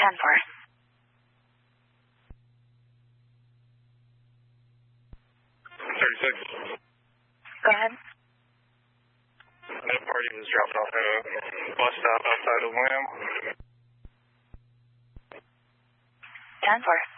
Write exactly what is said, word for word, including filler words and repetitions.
ten four. thirty-six. Go ahead. That party was dropped off at a bus stop outside of Lamb. ten four.